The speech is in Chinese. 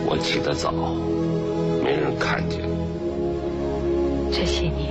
我起得早，没人看见。 这些年，